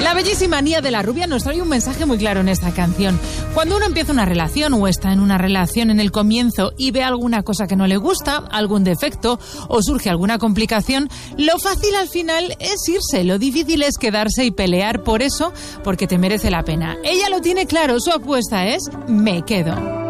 La bellísima Nia de la Rubia nos trae un mensaje muy claro en esta canción. Cuando uno empieza una relación o está en una relación en el comienzo y ve alguna cosa que no le gusta, algún defecto o surge alguna complicación, lo fácil al final es irse, lo difícil es quedarse y pelear por eso porque te merece la pena. Ella lo tiene claro, su apuesta es: me quedo.